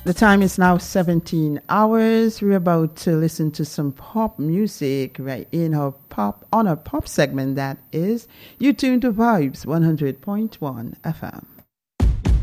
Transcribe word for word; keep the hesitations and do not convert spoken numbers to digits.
The time is now seventeen hours. We're about to listen to some pop music right in our pop on our pop segment that is You Tune to Vibes one hundred point one F M.